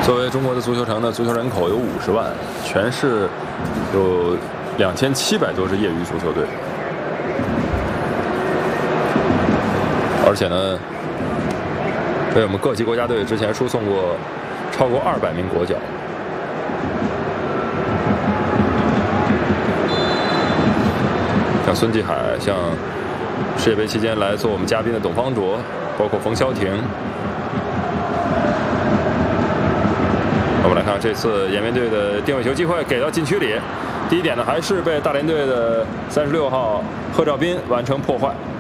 作为中国的足球城呢，足球人口有50万，全市有2700多支业余足球队，而且呢，为我们各级国家队之前输送过超过200名国脚。像孙继海，像世界杯期间来做我们嘉宾的董方卓，包括冯潇霆。我们来看这次颜面队的定位球机会给到禁区里，第一点呢还是被大连队的36号贺兆斌完成破坏。